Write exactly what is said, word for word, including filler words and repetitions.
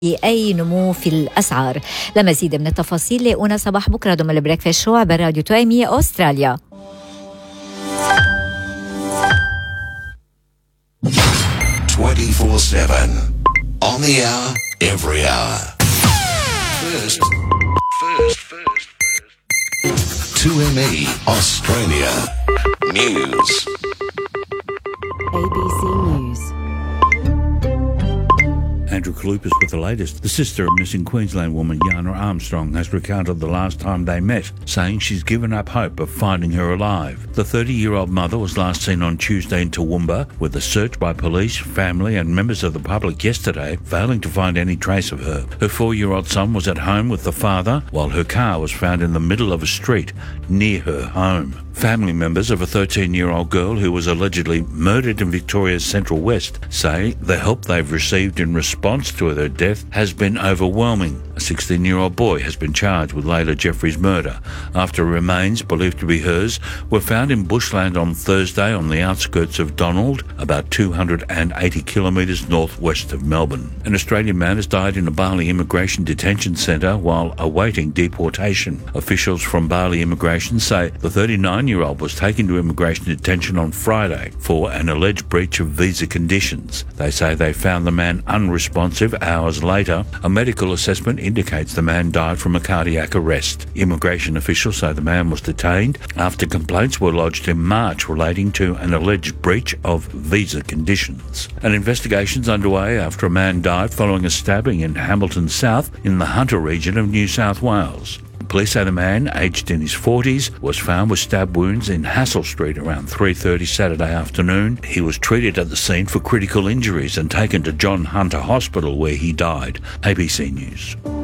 أي نمو في الأسعار. لمزيد من التفاصيل لأونا صباح بكرة ضمن البريكفاست شو عبر راديو توأمية أستراليا. twenty-four seven on the hour, every hour. First, first, first, first. two M E Australia News. A B C News. Andrew Kalupas with the latest. The sister of missing Queensland woman Yana Armstrong has recounted the last time they met, saying she's given up hope of finding her alive. The thirty-year-old mother was last seen on Tuesday in Toowoomba, with a search by police, family and members of the public yesterday failing to find any trace of her. Her four-year-old son was at home with the father, while her car was found in the middle of a street near her home. Family members of a thirteen-year-old girl who was allegedly murdered in Victoria's Central West say the help they've received in response to her death has been overwhelming. A sixteen-year-old boy has been charged with Layla Jeffrey's murder after remains believed to be hers were found in bushland on Thursday on the outskirts of Donald, about two hundred eighty kilometres northwest of Melbourne. An Australian man has died in a Bali immigration detention centre while awaiting deportation. Officials from Bali Immigration say the thirty-nine-year-old was taken to immigration detention on Friday for an alleged breach of visa conditions. They say they found the man unresponsive hours later. A medical assessment indicates the man died from a cardiac arrest. Immigration officials say the man was detained after complaints were lodged in March relating to an alleged breach of visa conditions. An investigation's underway after a man died following a stabbing in Hamilton South in the Hunter region of New South Wales. Police say the man, aged in his forties, was found with stab wounds in Hassel Street around three thirty Saturday afternoon. He was treated at the scene for critical injuries and taken to John Hunter Hospital where he died. A B C News.